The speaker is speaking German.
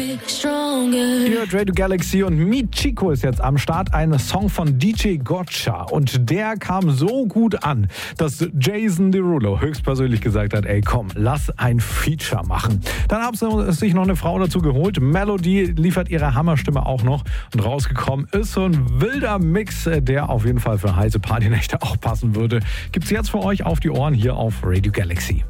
Ihr hört Radio Galaxy und Meet Chico ist jetzt am Start. Ein Song von DJ Gotcha. Und der kam so gut an, dass Jason Derulo höchstpersönlich gesagt hat, ey komm, lass ein Feature machen. Dann haben sie sich noch eine Frau dazu geholt. Melody liefert ihre Hammerstimme auch noch. Und rausgekommen ist so ein wilder Mix, der auf jeden Fall für heiße Partynächte auch passen würde. Gibt's jetzt für euch auf die Ohren hier auf Radio Galaxy.